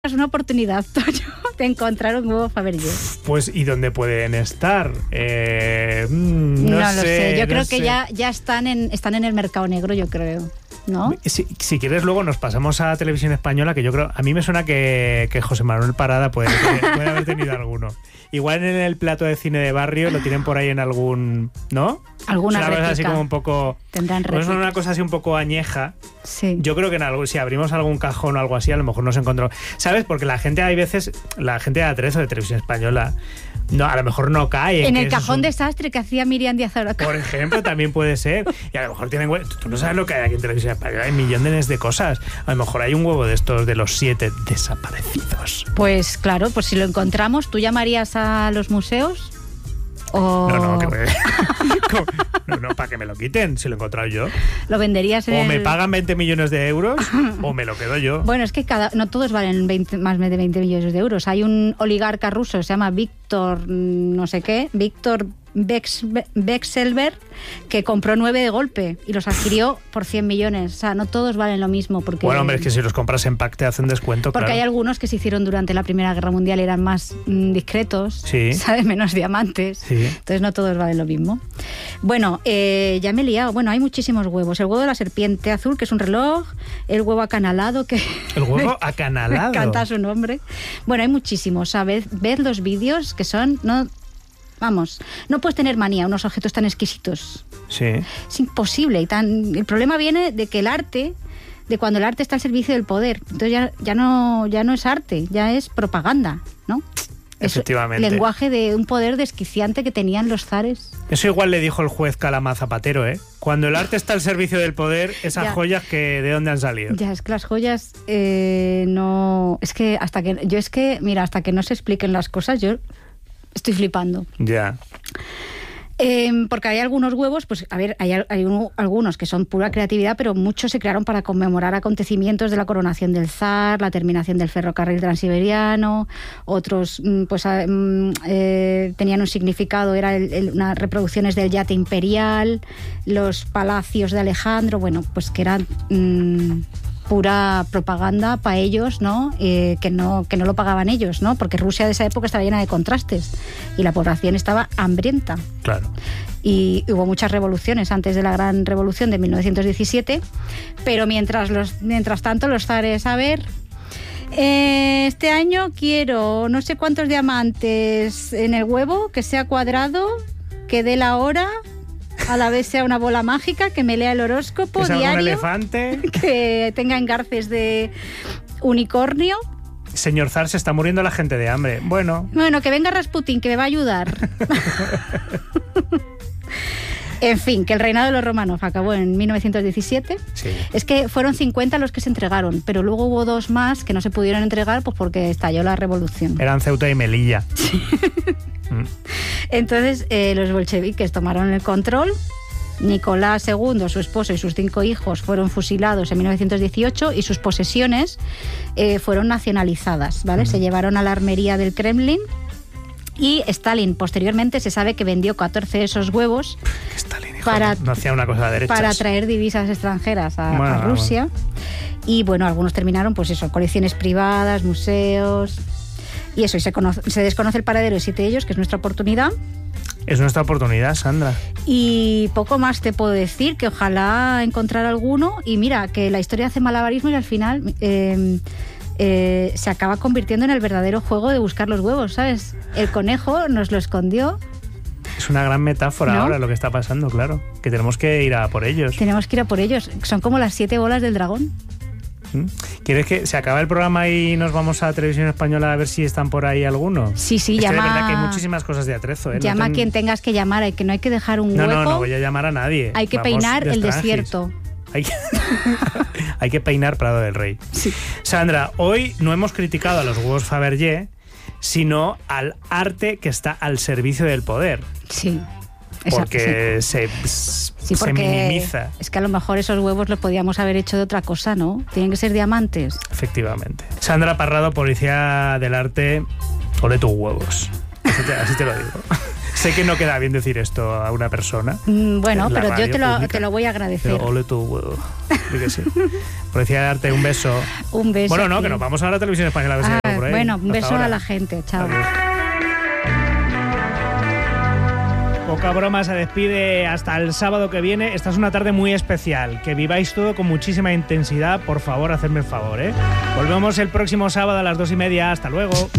Es una oportunidad, Toño, de encontrar un huevo Fabergé. Pues, ¿y dónde pueden estar? No lo sé. Yo creo que ya están en el mercado negro, yo creo, ¿no? Si quieres, luego nos pasamos a Televisión Española, que yo creo, a mí me suena que José Manuel Parada puede haber tenido alguno. Igual en el plato de cine de barrio lo tienen por ahí en algún, ¿no? Alguna es una réplica. Cosa así como un poco. Tendrán réplica. Es una cosa así un poco añeja. Sí. Yo creo que en algo, si abrimos algún cajón o algo así, a lo mejor nos encontramos. ¿Sabes? Porque la gente, hay veces, la gente de A3 o de Televisión Española, no, a lo mejor no cae. En el cajón desastre que hacía Miriam Díaz Aroca. Por ejemplo, también puede ser. Y a lo mejor tienen huevos. Tú no sabes lo que hay aquí en Televisión Española. Hay millones de cosas. A lo mejor hay un huevo de estos de los 7 desaparecidos. Pues claro, pues si lo encontramos, ¿tú llamarías a los museos? O... No, para que me lo quiten, si lo he encontrado yo. ¿Lo venderías en me pagan 20 millones de euros o me lo quedo yo. Bueno, es que no todos valen más de 20 millones de euros. Hay un oligarca ruso, se llama Víctor, no sé qué, Víctor Vekselberg, que compró 9 de golpe y los adquirió por 100 millones. O sea, no todos valen lo mismo. Porque, bueno, hombre, es que si los compras en pack te hacen descuento, porque claro. Hay algunos que se hicieron durante la Primera Guerra Mundial, eran más discretos, sí. ¿sabes? Menos diamantes. Sí. Entonces no todos valen lo mismo. Bueno, ya me he liado. Bueno, hay muchísimos huevos. El huevo de la serpiente azul, que es un reloj. El huevo acanalado, que... ¿El huevo acanalado? Me encanta su nombre. Bueno, hay muchísimos, ¿sabes? Ved los vídeos que son... Vamos, no puedes tener manía a unos objetos tan exquisitos. Sí. Es imposible. El problema viene de que el arte, de cuando el arte está al servicio del poder. Entonces ya no es arte, ya es propaganda, ¿no? Efectivamente. Es lenguaje de un poder desquiciante que tenían los zares. Eso igual le dijo el juez Calama a Zapatero, ¿eh? Cuando el arte está al servicio del poder, esas joyas, que ¿de dónde han salido? Ya, es que las joyas no... Es que hasta que no se expliquen las cosas, yo estoy flipando. Ya. Porque hay algunos huevos, pues a ver, hay algunos que son pura creatividad, pero muchos se crearon para conmemorar acontecimientos de la coronación del zar, la terminación del ferrocarril transiberiano, otros pues tenían un significado, eran unas reproducciones del yate imperial, los palacios de Alejandro, bueno, pues que eran... pura propaganda para ellos, ¿no? Que no lo pagaban ellos, ¿no? Porque Rusia de esa época estaba llena de contrastes y la población estaba hambrienta. Claro. Y hubo muchas revoluciones antes de la gran revolución de 1917, pero mientras tanto los zares, a ver, este año quiero no sé cuántos diamantes en el huevo, que sea cuadrado, que dé la hora, a la vez sea una bola mágica, que me lea el horóscopo diario, un elefante, que tenga engarces de unicornio. Señor zar, se está muriendo la gente de hambre. Bueno, que venga Rasputín, que me va a ayudar. En fin, que el reinado de los Romanov acabó en 1917. Sí. Es que fueron 50 los que se entregaron, pero luego hubo 2 más que no se pudieron entregar pues porque estalló la revolución. Eran Ceuta y Melilla. Sí. Entonces los bolcheviques tomaron el control. Nicolás II, su esposo y sus 5 hijos fueron fusilados en 1918 y sus posesiones fueron nacionalizadas, ¿vale? Se llevaron a la armería del Kremlin. Y Stalin, posteriormente, se sabe que vendió 14 de esos huevos Stalin, hijo, no hacía una cosa de derechas. para traer divisas extranjeras a Rusia. Y bueno, algunos terminaron, pues eso, colecciones privadas, museos. Y eso, y se desconoce el paradero de 7 de ellos, que es nuestra oportunidad. Es nuestra oportunidad, Sandra. Y poco más te puedo decir, que ojalá encontrar alguno. Y mira, que la historia hace malabarismo y al final... se acaba convirtiendo en el verdadero juego de buscar los huevos, ¿sabes? El conejo nos lo escondió. Es una gran metáfora, ¿no? Ahora lo que está pasando, claro. Que tenemos que ir a por ellos. Tenemos que ir a por ellos. Son como las 7 bolas del dragón. ¿Quieres que se acabe el programa y nos vamos a Televisión Española a ver si están por ahí algunos? Sí, es llama... que de verdad que hay muchísimas cosas de Atrezo, ¿eh? Llama a quien tengas que llamar, que no hay que dejar un hueco. No voy a llamar a nadie. Hay que peinar el desierto. Hay que peinar Prado del Rey. Sí. Sandra, hoy no hemos criticado a los huevos Fabergé, sino al arte que está al servicio del poder. Sí. Porque se minimiza. Es que a lo mejor esos huevos los podíamos haber hecho de otra cosa, ¿no? Tienen que ser diamantes. Efectivamente. Sandra Parrado, policía del arte, ole tus huevos. Así te lo digo. Sé que no queda bien decir esto a una persona. Bueno, pero yo te lo voy a agradecer. Pero ole tú, que sí. Por decir darte un beso. Un beso. Bueno, no, que nos vamos a la televisión española a ver si hay algo por ahí. Bueno, un Hasta beso ahora. a la gente. Chao. Adiós. Poca broma, se despide hasta el sábado que viene. Esta es una tarde muy especial. Que viváis todo con muchísima intensidad. Por favor, hacedme el favor, ¿eh? Volvemos el próximo sábado a las 2:30. Hasta luego.